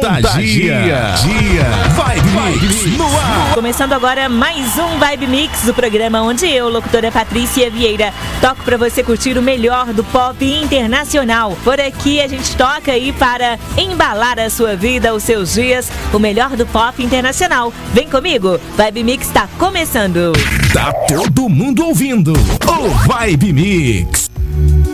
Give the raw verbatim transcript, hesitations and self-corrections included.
Contagia. Dia. Vibe Mix no ar. Começando agora mais um Vibe Mix, o programa onde eu, locutora Patrícia Vieira, toco pra você curtir o melhor do pop internacional. Por aqui a gente toca aí para embalar a sua vida, os seus dias, o melhor do pop internacional. Vem comigo, Vibe Mix tá começando. Tá todo mundo ouvindo o Vibe Mix.